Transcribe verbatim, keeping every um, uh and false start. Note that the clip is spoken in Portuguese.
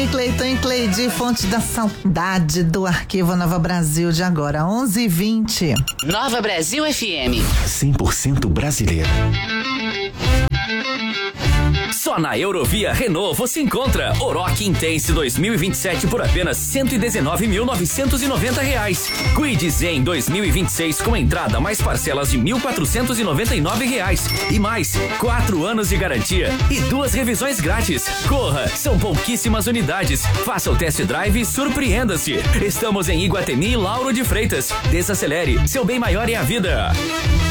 Cleiton, Cleiton e Cleide, fonte da saudade do Arquivo Nova Brasil de agora, onze e vinte. Nova Brasil F M. cem por cento brasileira. Só na Eurovia Renault você encontra Oroch Intense dois mil e vinte e sete por apenas cento e dezenove mil novecentos e noventa reais. Kwid Zen dois mil e vinte e seis com entrada mais parcelas de mil quatrocentos e noventa e nove reais e mais quatro anos de garantia e duas revisões grátis. Corra, são pouquíssimas unidades. Faça o test drive e surpreenda-se. Estamos em Iguatemi e Lauro de Freitas. Desacelere, seu bem maior é a vida.